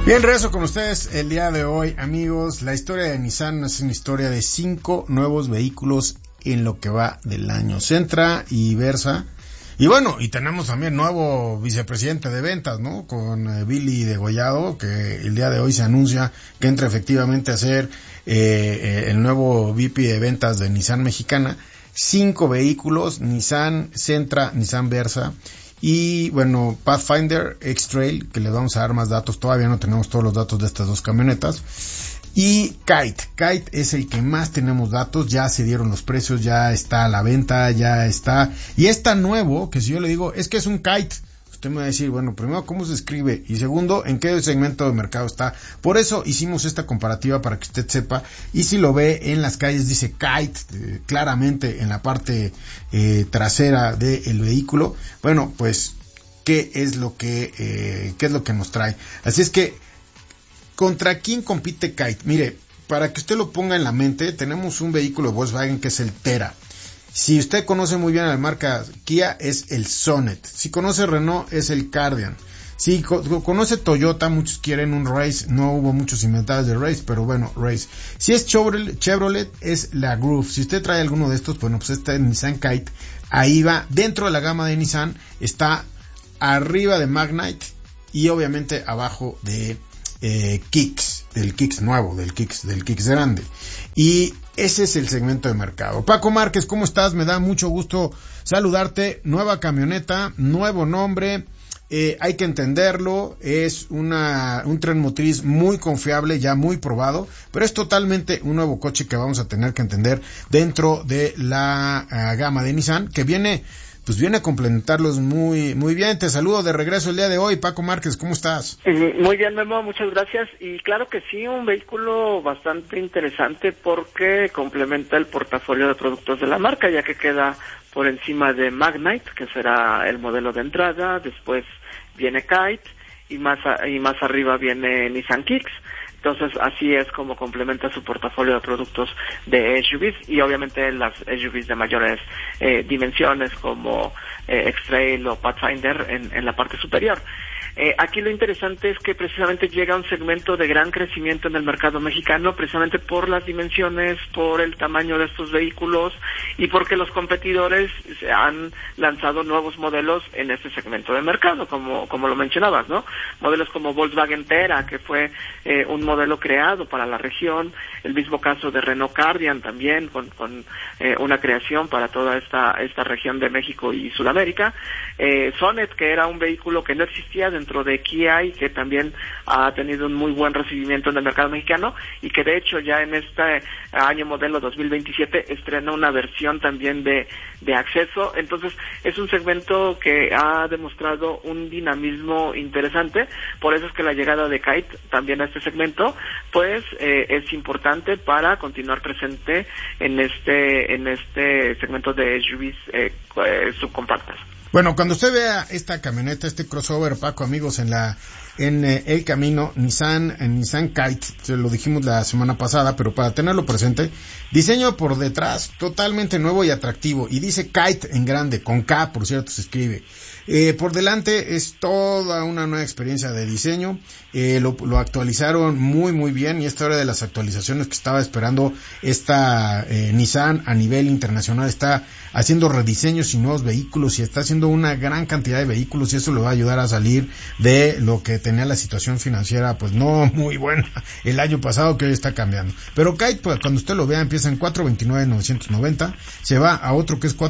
Bien, regreso con ustedes el día de hoy, amigos. La historia de Nissan es una historia de 5 nuevos vehículos en lo que va del año. Sentra y Versa. Y bueno, y tenemos también nuevo vicepresidente de ventas, ¿no? Con Billy Degollado, que el día de hoy se anuncia que entra efectivamente a ser el nuevo VP de ventas de Nissan Mexicana. 5 vehículos, Nissan Sentra, Nissan Versa. Y bueno, Pathfinder, X-Trail, que les vamos a dar más datos, todavía no tenemos todos los datos de estas dos camionetas. Y Kite es el que más tenemos datos, ya se dieron los precios, ya está a la venta, ya está. Y es tan nuevo que si yo le digo, es que es un Kite, usted me va a decir, bueno, primero, ¿cómo se escribe? Y segundo, ¿en qué segmento de mercado está? Por eso hicimos esta comparativa para que usted sepa. Y si lo ve en las calles, dice Kite, claramente en la parte trasera del vehículo. Bueno, pues, ¿qué es lo que nos trae? Así es que, ¿contra quién compite Kite? Mire, para que usted lo ponga en la mente, tenemos un vehículo de Volkswagen que es el Tera. Si usted conoce muy bien la marca Kia, es el Sonet. Si conoce Renault, es el Cardian. Si conoce Toyota, muchos quieren un Race. No hubo muchos inventados de Race, pero bueno, Race. Si es Chevrolet, es la Groove. Si usted trae alguno de estos, bueno, pues este es Nissan Kite. Ahí va, dentro de la gama de Nissan, está arriba de Magnite y obviamente abajo de Kicks, del Kicks nuevo, del Kicks grande. Y ese es el segmento de mercado. Paco Márquez, ¿cómo estás? Me da mucho gusto saludarte. Nueva camioneta, nuevo nombre, hay que entenderlo, es un tren motriz muy confiable, ya muy probado, pero es totalmente un nuevo coche que vamos a tener que entender dentro de la gama de Nissan, que viene a complementarlos muy muy bien. Te saludo de regreso el día de hoy, Paco Márquez, ¿cómo estás? Muy bien, Memo, muchas gracias. Y claro que sí, un vehículo bastante interesante porque complementa el portafolio de productos de la marca, ya que queda por encima de Magnite, que será el modelo de entrada, después viene Kite y más arriba viene Nissan Kicks. Entonces, así es como complementa su portafolio de productos de SUVs y obviamente las SUVs de mayores dimensiones como X-Trail o Pathfinder en la parte superior. Aquí lo interesante es que precisamente llega un segmento de gran crecimiento en el mercado mexicano, precisamente por las dimensiones, por el tamaño de estos vehículos y porque los competidores han lanzado nuevos modelos en este segmento de mercado, como lo mencionabas, ¿no? Modelos como Volkswagen Tera, que fue un modelo creado para la región, el mismo caso de Renault Cardian también, con una creación para toda esta región de México y Sudamérica, Sonet, que era un vehículo que no existía dentro de Kia y que también ha tenido un muy buen recibimiento en el mercado mexicano y que de hecho ya en este año modelo 2027 estrena una versión también de acceso. Entonces es un segmento que ha demostrado un dinamismo interesante, por eso es que la llegada de Kite también a este segmento pues es importante para continuar presente en este segmento de SUVs subcompactas. Bueno, cuando usted vea esta camioneta, este crossover, Paco, amigos, en el camino, Nissan Kite, se lo dijimos la semana pasada, pero para tenerlo presente, diseño por detrás, totalmente nuevo y atractivo, y dice Kite en grande, con K, por cierto, se escribe. Por delante es toda una nueva experiencia de diseño, lo actualizaron muy muy bien y esta hora de las actualizaciones que estaba esperando esta Nissan a nivel internacional, está haciendo rediseños y nuevos vehículos y está haciendo una gran cantidad de vehículos y eso le va a ayudar a salir de lo que tenía la situación financiera pues no muy buena el año pasado, que hoy está cambiando. Pero Kite, pues, cuando usted lo vea, empieza en 429,990, se va a otro que es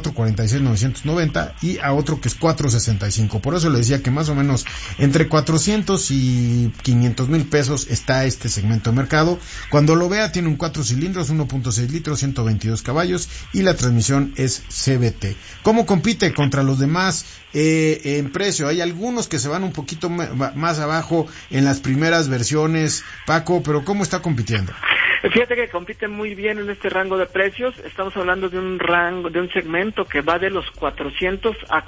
446,990 y a otro que es 460. Por eso le decía que más o menos entre 400 y 500 mil pesos está este segmento de mercado. Cuando lo vea, tiene un 4 cilindros, 1.6 litros, 122 caballos y la transmisión es CVT. ¿Cómo compite contra los demás en precio? Hay algunos que se van un poquito más abajo en las primeras versiones, Paco, pero ¿cómo está compitiendo? Fíjate que compite muy bien en este rango de precios. Estamos hablando de un segmento que va de los 400 a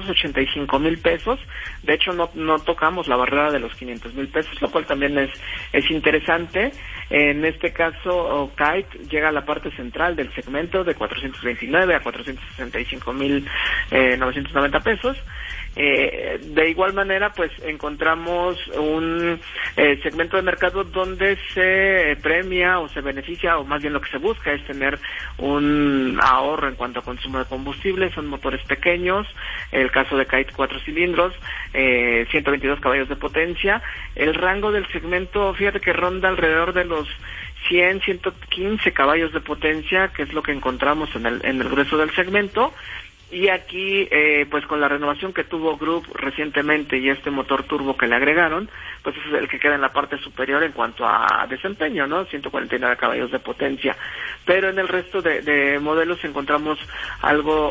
485 mil pesos. De hecho, no tocamos la barrera de los 500 mil pesos, lo cual también es interesante. En este caso, Kite llega a la parte central del segmento de 429 a 465 mil 990 pesos. De igual manera, pues encontramos un segmento de mercado donde se premia o se beneficia, o más bien lo que se busca es tener un ahorro en cuanto a consumo de combustible. Son motores pequeños, el caso de Kite 4 cilindros, 122 caballos de potencia. El rango del segmento, fíjate que ronda alrededor de los 115 caballos de potencia, que es lo que encontramos en el grueso del segmento. Y aquí, pues con la renovación que tuvo Group recientemente y este motor turbo que le agregaron, pues es el que queda en la parte superior en cuanto a desempeño, ¿no? 149 caballos de potencia. Pero en el resto de modelos encontramos algo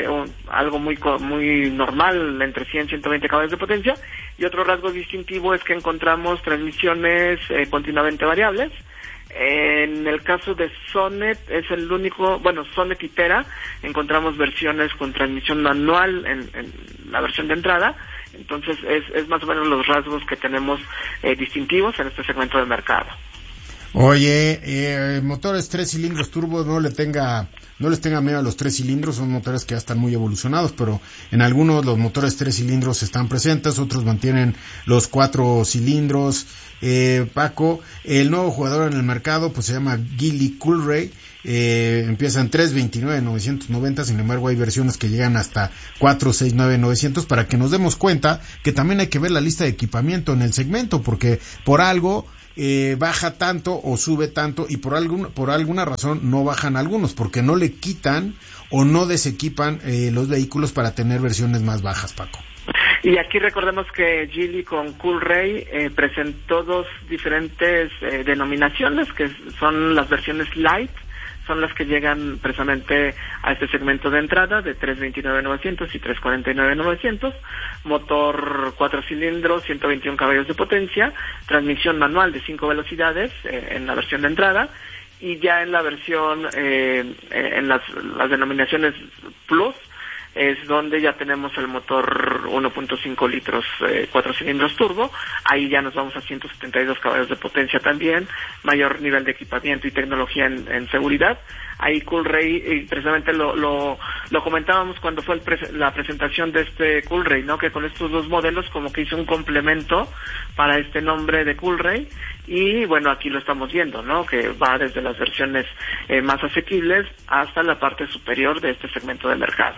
muy normal, entre 100 y 120 caballos de potencia. Y otro rasgo distintivo es que encontramos transmisiones continuamente variables. En el caso de Sonet es el único, Sonet y Tera, encontramos versiones con transmisión manual en la versión de entrada. Entonces es más o menos los rasgos que tenemos distintivos en este segmento de mercado. Oye, motores 3 cilindros turbo, no les tenga miedo a los 3 cilindros, son motores que ya están muy evolucionados, pero en algunos los motores 3 cilindros están presentes, otros mantienen los 4 cilindros. Paco, el nuevo jugador en el mercado pues se llama Geely Coolray, empieza en $329,990, sin embargo hay versiones que llegan hasta $469,900, para que nos demos cuenta que también hay que ver la lista de equipamiento en el segmento, porque por algo baja tanto o sube tanto, y por alguna razón no bajan algunos, porque no le quitan o no desequipan los vehículos para tener versiones más bajas, Paco. Y aquí recordemos que Geely con Coolray presentó dos diferentes denominaciones, que son las versiones Light, son las que llegan precisamente a este segmento de entrada de $329,900 y $349,900, motor 4 cilindros, 121 caballos de potencia, transmisión manual de 5 velocidades en la versión de entrada, y ya en la versión, en las denominaciones Plus, es donde ya tenemos el motor 1.5 litros, 4 cilindros turbo. Ahí ya nos vamos a 172 caballos de potencia también, mayor nivel de equipamiento y tecnología en seguridad. Ahí Coolray, precisamente lo comentábamos cuando fue la presentación de este Coolray, ¿no? Que con estos dos modelos como que hizo un complemento para este nombre de Coolray. Y bueno, aquí lo estamos viendo, ¿no? Que va desde las versiones más asequibles hasta la parte superior de este segmento de mercado.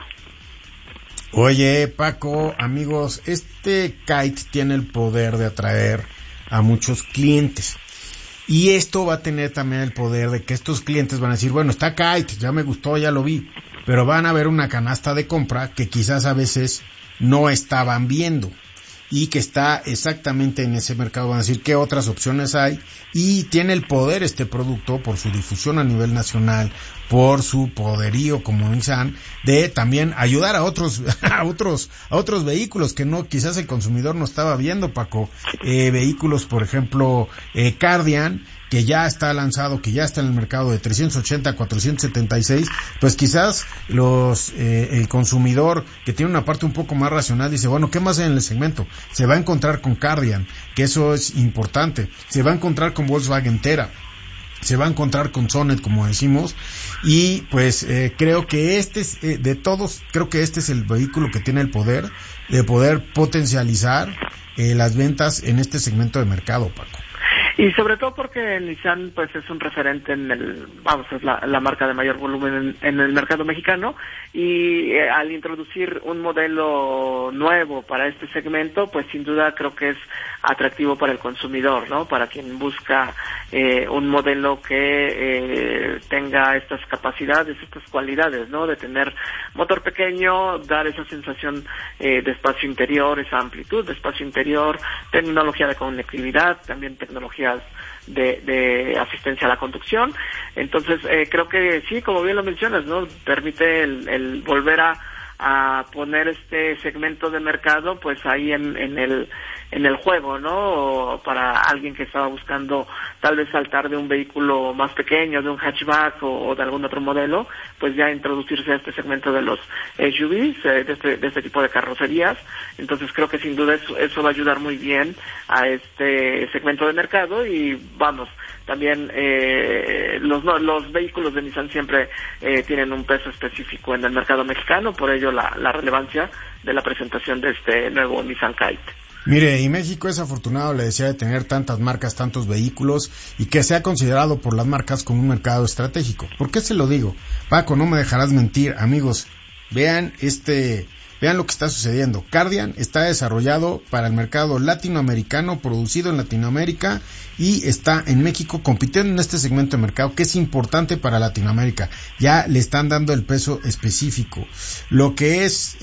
Oye, Paco, amigos, este Kite tiene el poder de atraer a muchos clientes. Y esto va a tener también el poder de que estos clientes van a decir, bueno, está Kite, ya me gustó, ya lo vi. Pero van a ver una canasta de compra que quizás a veces no estaban viendo, y que está exactamente en ese mercado. Van a decir qué otras opciones hay, y tiene el poder este producto, por su difusión a nivel nacional, por su poderío como Nissan, de también ayudar a otros vehículos que no, quizás el consumidor no estaba viendo, Paco. Vehículos, por ejemplo, Kardian, que ya está lanzado, que ya está en el mercado, de 380 a 476, pues quizás el consumidor que tiene una parte un poco más racional dice, bueno, ¿qué más hay en el segmento? Se va a encontrar con Kardian, que eso es importante, se va a encontrar con Volkswagen Tera, se va a encontrar con Sonet, como decimos, y pues creo que de todos, creo que este es el vehículo que tiene el poder de poder potencializar las ventas en este segmento de mercado, Paco. Y sobre todo porque Nissan pues es un referente es la marca de mayor volumen en el mercado mexicano, y al introducir un modelo nuevo para este segmento, pues sin duda creo que es atractivo para el consumidor, ¿no? Para quien busca un modelo que tenga estas capacidades, estas cualidades, ¿no? De tener motor pequeño, dar esa sensación de espacio interior, esa amplitud de espacio interior, tecnología de conectividad, también tecnologías de asistencia a la conducción. Entonces creo que sí, como bien lo mencionas, ¿no? Permite el volver a poner este segmento de mercado pues ahí en el juego, ¿no? Para alguien que estaba buscando tal vez saltar de un vehículo más pequeño, de un hatchback o de algún otro modelo, pues ya introducirse a este segmento de los SUVs, de este tipo de carrocerías. Entonces creo que sin duda eso va a ayudar muy bien a este segmento de mercado. Y vamos, también los vehículos de Nissan siempre tienen un peso específico en el mercado mexicano, por ello ello la relevancia de la presentación de este nuevo Nissan Kite. Mire, y México es afortunado, le decía, de tener tantas marcas, tantos vehículos, y que sea considerado por las marcas como un mercado estratégico. ¿Por qué se lo digo? Paco, no me dejarás mentir, amigos, vean lo que está sucediendo. Kardian está desarrollado para el mercado latinoamericano, producido en Latinoamérica, y está en México compitiendo en este segmento de mercado que es importante para Latinoamérica. Ya le están dando el peso específico. Lo que es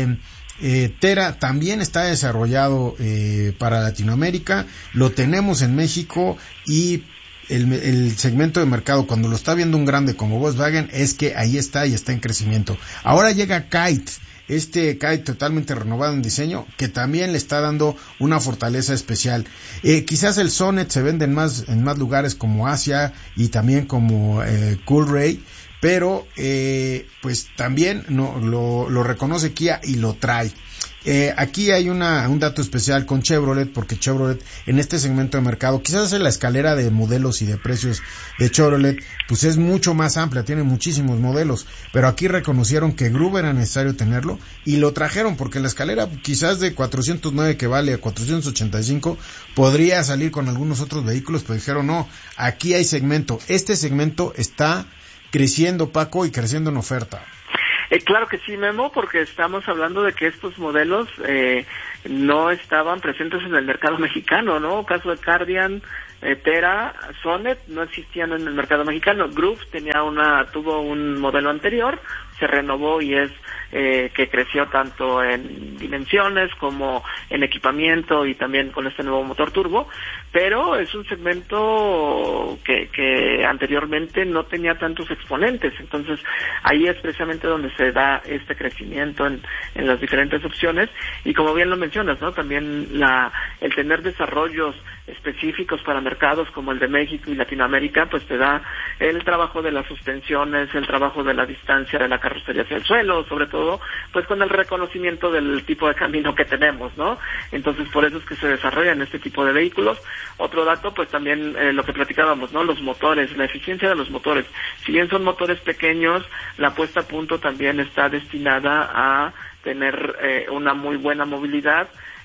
Tera también está desarrollado para Latinoamérica, lo tenemos en México, y el segmento de mercado, cuando lo está viendo un grande como Volkswagen, es que ahí está y está en crecimiento. Ahora llega Kite, este Kite totalmente renovado en diseño, que también le está dando una fortaleza especial. Quizás el Sonet se vende en más lugares como Asia y también como Coolray, pero pues también lo reconoce Kia y lo trae. Aquí hay un dato especial con Chevrolet, porque Chevrolet en este segmento de mercado, quizás la escalera de modelos y de precios de Chevrolet pues es mucho más amplia, tiene muchísimos modelos, pero aquí reconocieron que Gruber era necesario tenerlo y lo trajeron, porque la escalera quizás de 409 que vale a 485 podría salir con algunos otros vehículos, pero dijeron no, aquí hay segmento, este segmento está creciendo, Paco, y creciendo en oferta. Claro que sí, Memo, porque estamos hablando de que estos modelos no estaban presentes en el mercado mexicano, ¿no? Caso de Kardian, Tera, Sonet no existían en el mercado mexicano. Groove tuvo un modelo anterior, se renovó y es que creció tanto en dimensiones como en equipamiento y también con este nuevo motor turbo, pero es un segmento que anteriormente no tenía tantos exponentes, entonces ahí es precisamente donde se da este crecimiento en las diferentes opciones, y como bien lo mencionas, ¿no? También el tener desarrollos específicos para mercados como el de México y Latinoamérica, pues te da el trabajo de las suspensiones, el trabajo de la distancia de la carrocería hacia el suelo, sobre todo pues con el reconocimiento del tipo de camino que tenemos, ¿no? Entonces por eso es que se desarrollan este tipo de vehículos. Otro dato, pues también lo que platicábamos, ¿no? Los motores, la eficiencia de los motores. Si bien son motores pequeños, la puesta a punto también está destinada a tener una muy buena movilidad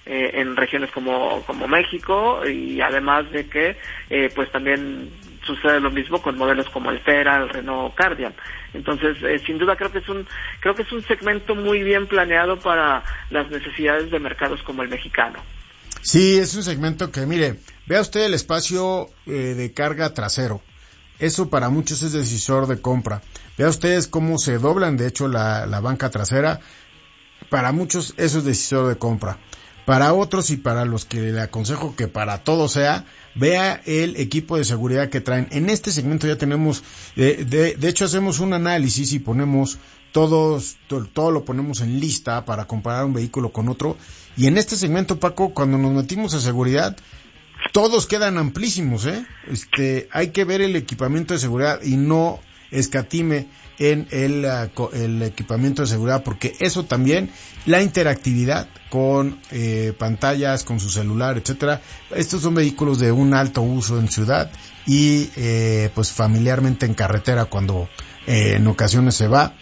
en regiones como México, y además de que pues también sucede lo mismo con modelos como el Tera, el Renault Kardian. Entonces, sin duda creo que es un segmento muy bien planeado para las necesidades de mercados como el mexicano. Sí, es un segmento que, mire, vea usted el espacio de carga trasero. Eso para muchos es decisor de compra. Vea ustedes cómo se doblan, de hecho, la banca trasera. Para muchos eso es decisor de compra. Para otros, y para los que le aconsejo que para todo sea, vea el equipo de seguridad que traen. En este segmento ya tenemos, de hecho hacemos un análisis y ponemos todo lo ponemos en lista para comparar un vehículo con otro. Y en este segmento, Paco, cuando nos metimos a seguridad, todos quedan amplísimos, hay que ver el equipamiento de seguridad y no escatime en el equipamiento de seguridad, porque eso también, la interactividad con pantallas, con su celular, etcétera. Estos son vehículos de un alto uso en ciudad y pues familiarmente en carretera cuando en ocasiones se va.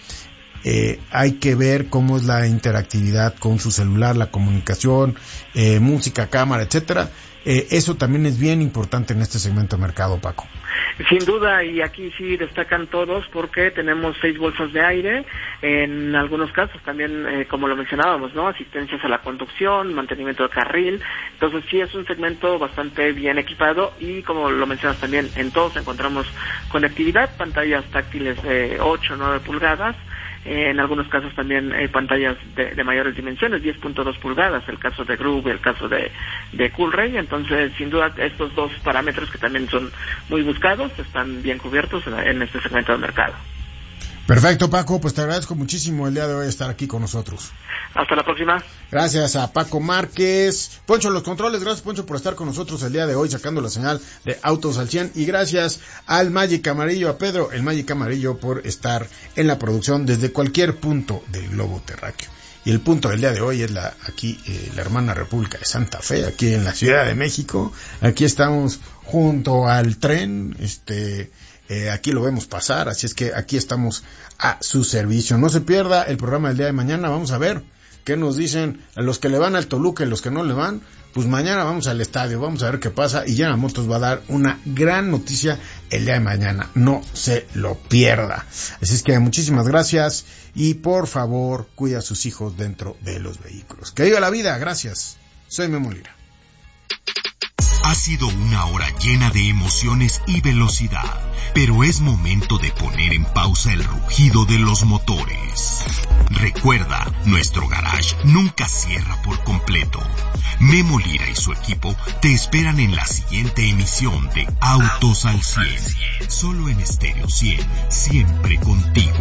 Hay que ver cómo es la interactividad con su celular, la comunicación, música, cámara, etcétera. Eso también es bien importante en este segmento de mercado, Paco. Sin duda, y aquí sí destacan todos porque tenemos 6 bolsas de aire, en algunos casos también, como lo mencionábamos, ¿no? Asistencias a la conducción, mantenimiento de carril. Entonces sí es un segmento bastante bien equipado, y como lo mencionas también, en todos encontramos conectividad, pantallas táctiles de 8 o 9 pulgadas, en algunos casos también pantallas de mayores dimensiones, 10.2 pulgadas, el caso de Groove, el caso de Coolray. Entonces, sin duda, estos dos parámetros que también son muy buscados están bien cubiertos en este segmento del mercado. Perfecto, Paco, pues te agradezco muchísimo el día de hoy estar aquí con nosotros. Hasta la próxima. Gracias a Paco Márquez. Poncho, los controles, gracias, Poncho, por estar con nosotros el día de hoy sacando la señal de Autos al 100, y gracias al Magic Amarillo, a Pedro, el Magic Amarillo, por estar en la producción desde cualquier punto del globo terráqueo. Y el punto del día de hoy es la hermana República de Santa Fe, aquí en la Ciudad de México. Aquí estamos junto al tren, aquí lo vemos pasar, así es que aquí estamos a su servicio. No se pierda el programa del día de mañana, vamos a ver qué nos dicen a los que le van al Toluca y los que no le van. Pues mañana vamos al estadio, vamos a ver qué pasa, y Yana Motos va a dar una gran noticia el día de mañana, no se lo pierda. Así es que muchísimas gracias, y por favor cuida a sus hijos dentro de los vehículos. Que viva la vida, gracias. Soy Memo Lira. Ha sido una hora llena de emociones y velocidad, pero es momento de poner en pausa el rugido de los motores. Recuerda, nuestro garage nunca cierra por completo. Memo Lira y su equipo te esperan en la siguiente emisión de Autos al 100. Solo en Estéreo 100, siempre contigo.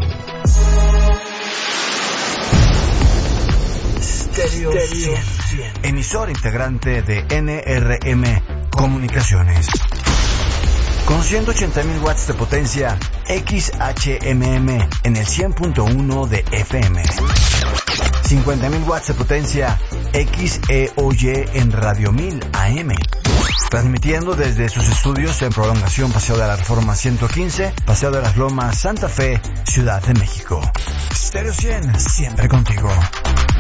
Estéreo 100, emisor integrante de NRM Comunicaciones. Con 180,000 watts de potencia XHMM en el 100.1 de FM. 50,000 watts de potencia XEOY en Radio 1000 AM. Transmitiendo desde sus estudios en Prolongación Paseo de la Reforma 115, Paseo de las Lomas, Santa Fe, Ciudad de México. Estéreo 100, siempre contigo.